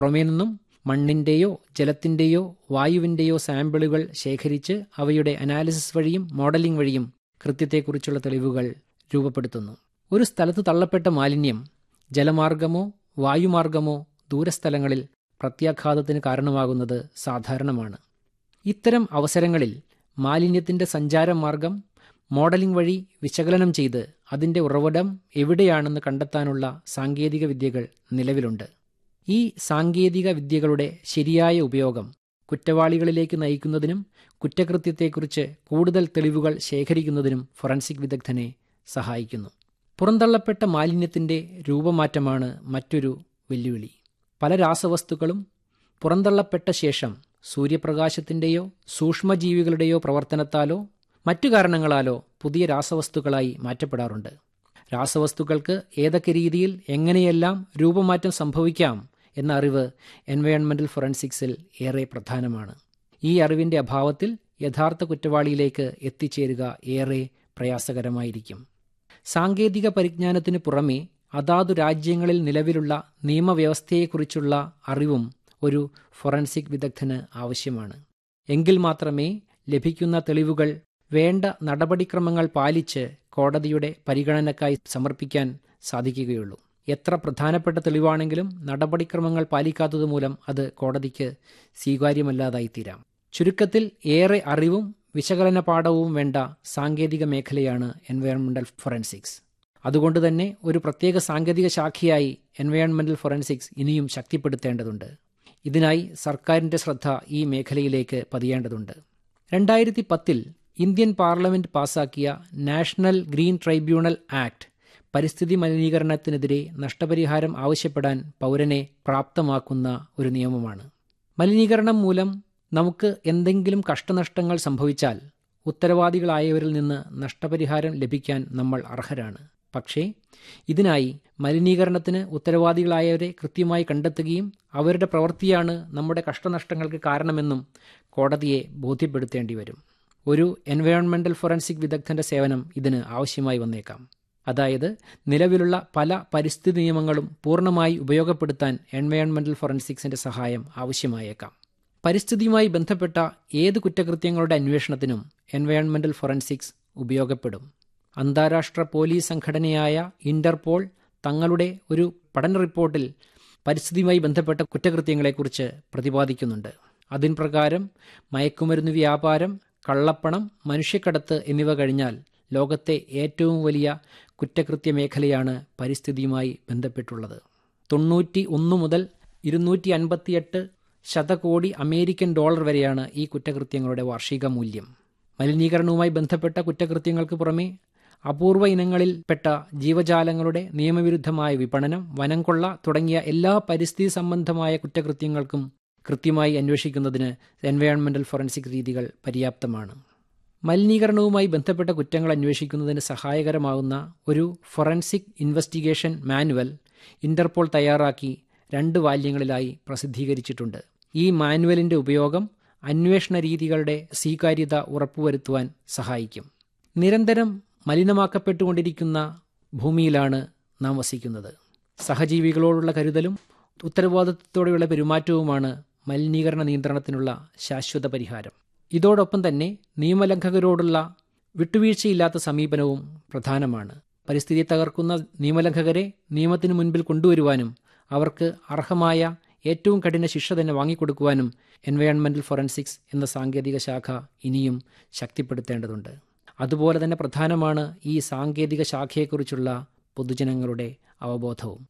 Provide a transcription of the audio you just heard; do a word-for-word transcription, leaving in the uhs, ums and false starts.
പുറമേ നിന്നും മണ്ണിൻ്റെയോ ജലത്തിൻ്റെയോ വായുവിൻ്റെയോ സാമ്പിളുകൾ ശേഖരിച്ച് അവയുടെ അനാലിസിസ് വഴിയും മോഡലിംഗ് വഴിയും കൃത്യത്തെക്കുറിച്ചുള്ള തെളിവുകൾ രൂപപ്പെടുത്തുന്നു. ഒരു സ്ഥലത്ത് തള്ളപ്പെട്ട മാലിന്യം ജലമാർഗമോ വായുമാർഗമോ ദൂരസ്ഥലങ്ങളിൽ പ്രത്യാഘാതത്തിന് കാരണമാകുന്നത് സാധാരണമാണ്. ഇത്തരം അവസരങ്ങളിൽ മാലിന്യത്തിൻ്റെ സഞ്ചാരമാർഗം മോഡലിംഗ് വഴി വിശകലനം ചെയ്ത് അതിൻ്റെ ഉറവിടം എവിടെയാണെന്ന് കണ്ടെത്താനുള്ള സാങ്കേതിക വിദ്യകൾ നിലവിലുണ്ട്. ഈ സാങ്കേതിക വിദ്യകളുടെ ശരിയായ ഉപയോഗം കുറ്റവാളികളിലേക്ക് നയിക്കുന്നതിനും കുറ്റകൃത്യത്തെക്കുറിച്ച് കൂടുതൽ തെളിവുകൾ ശേഖരിക്കുന്നതിനും ഫോറൻസിക് വിദഗ്ധനെ സഹായിക്കുന്നു. പുറന്തള്ളപ്പെട്ട മാലിന്യത്തിൻ്റെ രൂപമാറ്റമാണ് മറ്റൊരു വെല്ലുവിളി. പല രാസവസ്തുക്കളും പുറന്തള്ളപ്പെട്ട ശേഷം സൂര്യപ്രകാശത്തിൻ്റെയോ സൂക്ഷ്മജീവികളുടെയോ പ്രവർത്തനത്താലോ മറ്റു കാരണങ്ങളാലോ പുതിയ രാസവസ്തുക്കളായി മാറ്റപ്പെടാറുണ്ട്. രാസവസ്തുക്കൾക്ക് ഏതൊക്കെ രീതിയിൽ എങ്ങനെയെല്ലാം രൂപമാറ്റം സംഭവിക്കാം എന്ന അറിവ് എൻവയോൺമെൻ്റൽ ഫോറൻസിക്സിൽ ഏറെ പ്രധാനമാണ്. ഈ അറിവിൻ്റെ അഭാവത്തിൽ യഥാർത്ഥ കുറ്റവാളിയിലേക്ക് എത്തിച്ചേരുക ഏറെ പ്രയാസകരമായിരിക്കും. സാങ്കേതിക പരിജ്ഞാനത്തിന് പുറമെ അതാതു രാജ്യങ്ങളിൽ നിലവിലുള്ള നിയമവ്യവസ്ഥയെക്കുറിച്ചുള്ള അറിവും ഒരു ഫോറൻസിക് വിദഗ്ധന് ആവശ്യമാണ്. എങ്കിൽ മാത്രമേ ലഭിക്കുന്ന തെളിവുകൾ വേണ്ട നടപടിക്രമങ്ങൾ പാലിച്ച് കോടതിയുടെ പരിഗണനയ്ക്കായി സമർപ്പിക്കാൻ സാധിക്കുകയുള്ളൂ. എത്ര പ്രധാനപ്പെട്ട തെളിവാണെങ്കിലും നടപടിക്രമങ്ങൾ പാലിക്കാത്തതുമൂലം അത് കോടതിക്ക് സ്വീകാര്യമല്ലാതായിത്തീരാം. ചുരുക്കത്തിൽ ഏറെ അറിവും വിശകലന പാഠവും വേണ്ട സാങ്കേതിക മേഖലയാണ് എൻവയോൺമെൻ്റൽ ഫോറൻസിക്സ്. അതുകൊണ്ടുതന്നെ ഒരു പ്രത്യേക സാങ്കേതിക ശാഖയായി എൻവയോൺമെൻ്റൽ ഫോറൻസിക്സ് ഇനിയും ശക്തിപ്പെടുത്തേണ്ടതുണ്ട്. ഇതിനായി സർക്കാരിൻ്റെ ശ്രദ്ധ ഈ മേഖലയിലേക്ക് പതിയേണ്ടതുണ്ട്. രണ്ടായിരത്തി പത്തിൽ ഇന്ത്യൻ പാർലമെന്റ് പാസാക്കിയ നാഷണൽ ഗ്രീൻ ട്രൈബ്യൂണൽ ആക്ട് പരിസ്ഥിതി മലിനീകരണത്തിനെതിരെ നഷ്ടപരിഹാരം ആവശ്യപ്പെടാൻ പൗരനെ പ്രാപ്തമാക്കുന്ന ഒരു നിയമമാണ്. മലിനീകരണം മൂലം നമുക്ക് എന്തെങ്കിലും കഷ്ടനഷ്ടങ്ങൾ സംഭവിച്ചാൽ ഉത്തരവാദികളായവരിൽ നിന്ന് നഷ്ടപരിഹാരം ലഭിക്കാൻ നമ്മൾ അർഹരാണ്. പക്ഷേ ഇതിനായി മലിനീകരണത്തിന് ഉത്തരവാദികളായവരെ കൃത്യമായി കണ്ടെത്തുകയും അവരുടെ പ്രവൃത്തിയാണ് നമ്മുടെ കഷ്ടനഷ്ടങ്ങൾക്ക് കാരണമെന്നും കോടതിയെ ബോധ്യപ്പെടുത്തേണ്ടി വരും. ഒരു എൻവയോൺമെൻ്റൽ ഫോറൻസിക് വിദഗ്ധൻ്റെ സേവനം ഇതിന് ആവശ്യമായി വന്നേക്കാം. അതായത് നിലവിലുള്ള പല പരിസ്ഥിതി നിയമങ്ങളും പൂർണ്ണമായി ഉപയോഗപ്പെടുത്താൻ എൻവയോൺമെൻ്റൽ ഫോറൻസിക്സിൻ്റെ സഹായം ആവശ്യമായേക്കാം. പരിസ്ഥിതിയുമായി ബന്ധപ്പെട്ട ഏത് കുറ്റകൃത്യങ്ങളുടെ അന്വേഷണത്തിനും എൻവയോൺമെൻ്റൽ ഫോറൻസിക്സ് ഉപയോഗപ്പെടും. അന്താരാഷ്ട്ര പോലീസ് സംഘടനയായ ഇന്റർപോൾ തങ്ങളുടെ ഒരു പഠന റിപ്പോർട്ടിൽ പരിസ്ഥിതിയുമായി ബന്ധപ്പെട്ട കുറ്റകൃത്യങ്ങളെക്കുറിച്ച് പ്രതിപാദിക്കുന്നുണ്ട്. അതിൻ പ്രകാരം മയക്കുമരുന്ന് വ്യാപാരം, കള്ളപ്പണം, മനുഷ്യക്കടത്ത് എന്നിവ കഴിഞ്ഞാൽ ലോകത്തെ ഏറ്റവും വലിയ കുറ്റകൃത്യ മേഖലയാണ് പരിസ്ഥിതിയുമായി ബന്ധപ്പെട്ടുള്ളത്. തൊണ്ണൂറ്റി ഒന്ന് മുതൽ ഇരുന്നൂറ്റി അൻപത്തിയെട്ട് ശതകോടി അമേരിക്കൻ ഡോളർ വരെയാണ് ഈ കുറ്റകൃത്യങ്ങളുടെ വാർഷിക മൂല്യം. മലിനീകരണവുമായി ബന്ധപ്പെട്ട കുറ്റകൃത്യങ്ങൾക്ക് പുറമെ അപൂർവ ഇനങ്ങളിൽപ്പെട്ട ജീവജാലങ്ങളുടെ നിയമവിരുദ്ധമായ വിപണനം, വനംകൊള്ള തുടങ്ങിയ എല്ലാ പരിസ്ഥിതി സംബന്ധമായ കുറ്റകൃത്യങ്ങൾക്കും കൃത്യമായി അന്വേഷിക്കുന്നതിന് എൻവയോൺമെൻ്റൽ ഫോറൻസിക് രീതികൾ പര്യാപ്തമാണ്. മലിനീകരണവുമായി ബന്ധപ്പെട്ട കുറ്റങ്ങൾ അന്വേഷിക്കുന്നതിന് സഹായകരമാകുന്ന ഒരു ഫോറൻസിക് ഇൻവെസ്റ്റിഗേഷൻ മാനുവൽ ഇന്റർപോൾ തയ്യാറാക്കി രണ്ട് വാല്യങ്ങളിലായി പ്രസിദ്ധീകരിച്ചിട്ടുണ്ട്. ഈ മാനുവലിൻ്റെ ഉപയോഗം അന്വേഷണ രീതികളുടെ സ്വീകാര്യത ഉറപ്പുവരുത്തുവാൻ സഹായിക്കും. നിരന്തരം മലിനമാക്കപ്പെട്ടുകൊണ്ടിരിക്കുന്ന ഭൂമിയിലാണ് നാം വസിക്കുന്നത്. സഹജീവികളോടുള്ള കരുതലും ഉത്തരവാദിത്വത്തോടെയുള്ള പെരുമാറ്റവുമാണ് മലിനീകരണ നിയന്ത്രണത്തിനുള്ള ശാശ്വത പരിഹാരം. ഇതോടൊപ്പം തന്നെ നിയമലംഘകരോടുള്ള വിട്ടുവീഴ്ചയില്ലാത്ത സമീപനവും പ്രധാനമാണ്. പരിസ്ഥിതി തകർക്കുന്ന നിയമലംഘകരെ നിയമത്തിനു മുൻപിൽ കൊണ്ടുവരുവാനും അവർക്ക് അർഹമായ ഏറ്റവും കഠിന ശിക്ഷ തന്നെ വാങ്ങിക്കൊടുക്കുവാനും എൻവയോൺമെൻ്റൽ ഫോറൻസിക്സ് എന്ന സാങ്കേതിക ശാഖ ഇനിയും ശക്തിപ്പെടുത്തേണ്ടതുണ്ട്. അതുപോലെ തന്നെ പ്രധാനമാണ് ഈ സാങ്കേതിക ശാഖയെക്കുറിച്ചുള്ള പൊതുജനങ്ങളുടെ അവബോധവും.